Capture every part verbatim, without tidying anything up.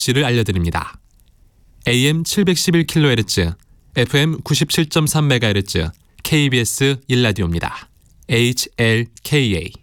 지를 알려드립니다. 에이엠 칠백십일 킬로헤르츠, 에프엠 구십칠 점 삼 메가헤르츠, 케이비에스 일 라디오입니다. 에이치엘케이에이.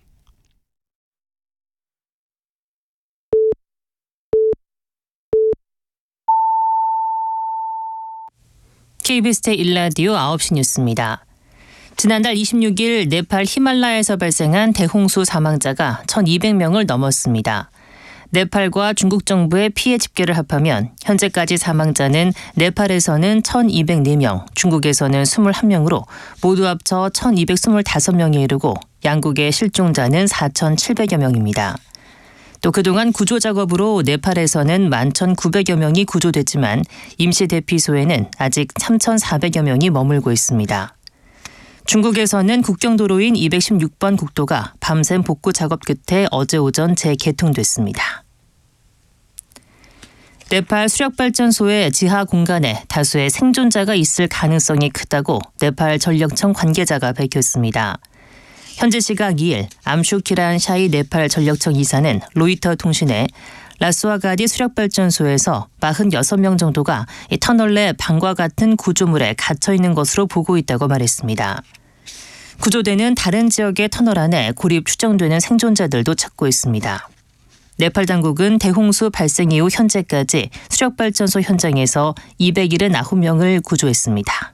케이비에스 일 라디오 아홉 시 뉴스입니다. 지난달 이십육 일 네팔 히말라야에서 발생한 대홍수 사망자가 천이백 명을 넘었습니다. 네팔과 중국 정부의 피해 집계를 합하면 현재까지 사망자는 네팔에서는 천이백사 명, 중국에서는 이십일 명으로 모두 합쳐 천이백이십오 명에 이르고 양국의 실종자는 사천칠백여 명입니다. 또 그동안 구조 작업으로 네팔에서는 만 천구백여 명이 구조됐지만 임시 대피소에는 아직 삼천사백여 명이 머물고 있습니다. 중국에서는 국경도로인 이백십육 번 국도가 밤샘 복구 작업 끝에 어제 오전 재개통됐습니다. 네팔 수력발전소의 지하 공간에 다수의 생존자가 있을 가능성이 크다고 네팔 전력청 관계자가 밝혔습니다. 현지 시각 이 일 암슈키란 샤이 네팔 전력청 이사는 로이터 통신에 라스와가디 수력발전소에서 사십육 명 정도가 이 터널 내 방과 같은 구조물에 갇혀 있는 것으로 보고 있다고 말했습니다. 구조되는 다른 지역의 터널 안에 고립 추정되는 생존자들도 찾고 있습니다. 네팔 당국은 대홍수 발생 이후 현재까지 수력발전소 현장에서 이백칠십구 명을 구조했습니다.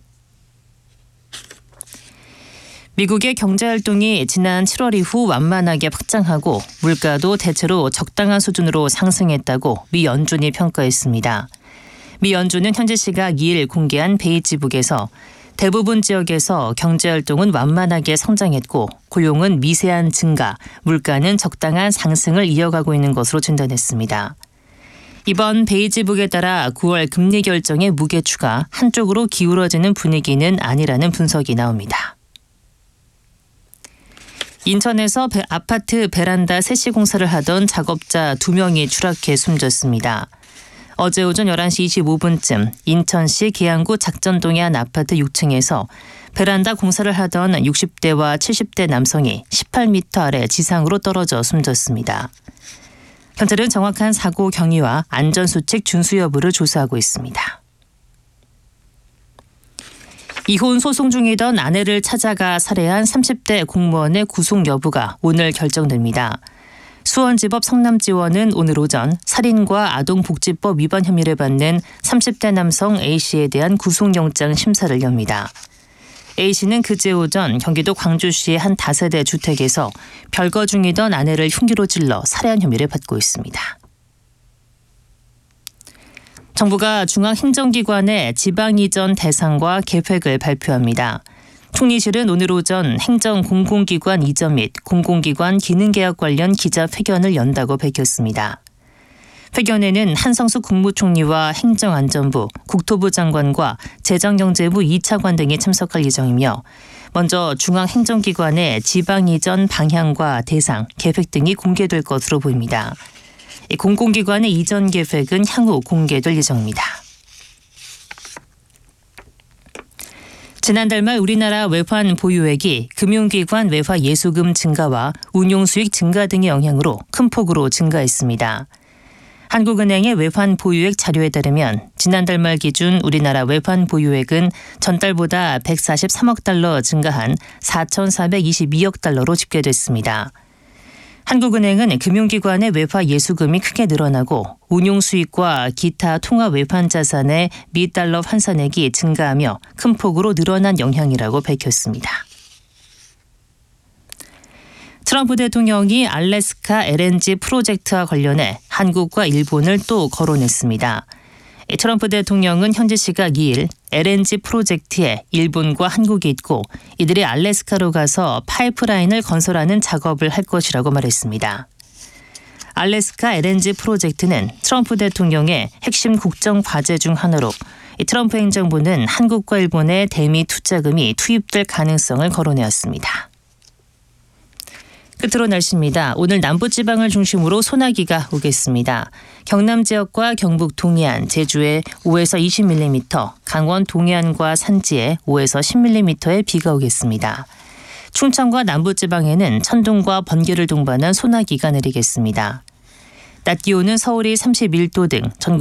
미국의 경제활동이 지난 칠월 이후 완만하게 확장하고 물가도 대체로 적당한 수준으로 상승했다고 미 연준이 평가했습니다. 미 연준은 현지 시각 이 일 공개한 베이지북에서 대부분 지역에서 경제활동은 완만하게 성장했고 고용은 미세한 증가, 물가는 적당한 상승을 이어가고 있는 것으로 진단했습니다. 이번 베이지북에 따라 구월 금리 결정의 무게추가 한쪽으로 기울어지는 분위기는 아니라는 분석이 나옵니다. 인천에서 아파트 베란다 세시 공사를 하던 작업자 두 명이 추락해 숨졌습니다. 어제 오전 열한 시 이십오 분쯤 인천시 계양구 작전동의 한 아파트 육 층에서 베란다 공사를 하던 육십 대와 칠십 대 남성이 십팔 미터 아래 지상으로 떨어져 숨졌습니다. 경찰은 정확한 사고 경위와 안전수칙 준수 여부를 조사하고 있습니다. 이혼 소송 중이던 아내를 찾아가 살해한 삼십 대 공무원의 구속 여부가 오늘 결정됩니다. 수원지법 성남지원은 오늘 오전 살인과 아동복지법 위반 혐의를 받는 삼십 대 남성 A씨에 대한 구속영장 심사를 엽니다. A씨는 그제 오전 경기도 광주시의 한 다세대 주택에서 별거 중이던 아내를 흉기로 찔러 살해한 혐의를 받고 있습니다. 정부가 중앙행정기관의 지방이전 대상과 계획을 발표합니다. 총리실은 오늘 오전 행정공공기관 이전 및 공공기관 기능개혁 관련 기자회견을 연다고 밝혔습니다. 회견에는 한성수 국무총리와 행정안전부, 국토부 장관과 재정경제부 이 차관 등이 참석할 예정이며 먼저 중앙행정기관의 지방이전 방향과 대상, 계획 등이 공개될 것으로 보입니다. 공공기관의 이전 계획은 향후 공개될 예정입니다. 지난달 말 우리나라 외환 보유액이 금융기관 외화 예수금 증가와 운용수익 증가 등의 영향으로 큰 폭으로 증가했습니다. 한국은행의 외환 보유액 자료에 따르면 지난달 말 기준 우리나라 외환 보유액은 전달보다 백사십삼억 달러 증가한 사천사백이십이억 달러로 집계됐습니다. 한국은행은 금융기관의 외화 예수금이 크게 늘어나고 운용수익과 기타 통화 외환 자산의 미달러 환산액이 증가하며 큰 폭으로 늘어난 영향이라고 밝혔습니다. 트럼프 대통령이 알래스카 엘엔지 프로젝트와 관련해 한국과 일본을 또 거론했습니다. 트럼프 대통령은 현지 시각 이 일 엘엔지 프로젝트에 일본과 한국이 있고 이들이 알래스카로 가서 파이프라인을 건설하는 작업을 할 것이라고 말했습니다. 알래스카 엘엔지 프로젝트는 트럼프 대통령의 핵심 국정 과제 중 하나로 트럼프 행정부는 한국과 일본의 대미 투자금이 투입될 가능성을 거론해왔습니다. 끝으로 날씨입니다. 오늘 남부지방을 중심으로 소나기가 오겠습니다. 경남 지역과 경북 동해안, 제주에 오에서 이십 밀리미터, 강원 동해안과 산지에 오에서 십 밀리미터의 비가 오겠습니다. 충청과 남부지방에는 천둥과 번개를 동반한 소나기가 내리겠습니다. 낮 기온은 서울이 삼십일 도 등 전국